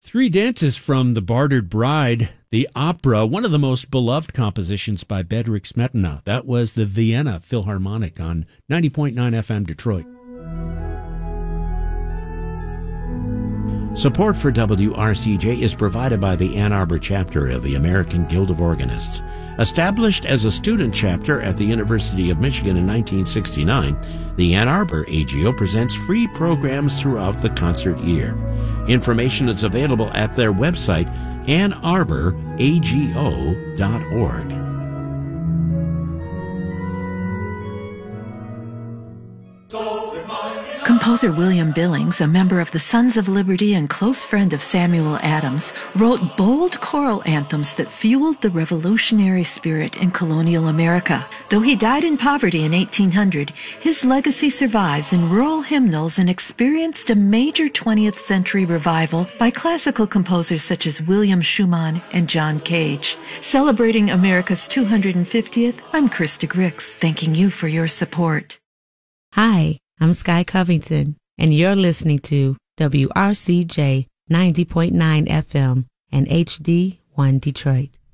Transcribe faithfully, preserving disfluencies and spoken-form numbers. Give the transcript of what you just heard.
Three dances from The Bartered Bride, the opera, one of the most beloved compositions by Bedřich Smetana. That was the Vienna Philharmonic on ninety point nine F M Detroit. Support for W R C J is provided by the Ann Arbor chapter of the American Guild of Organists. Established as a student chapter at the University of Michigan in nineteen sixty-nine, the Ann Arbor A G O presents free programs throughout the concert year. Information is available at their website, ann arbor a g o dot org. Composer William Billings, a member of the Sons of Liberty and close friend of Samuel Adams, wrote bold choral anthems that fueled the revolutionary spirit in colonial America. Though he died in poverty in eighteen hundred, his legacy survives in rural hymnals and experienced a major twentieth century revival by classical composers such as William Schumann and John Cage. Celebrating America's two hundred fiftieth, I'm Krista Grix, thanking you for your support. Hi, I'm Sky Covington, and you're listening to W R C J ninety point nine F M and H D one Detroit.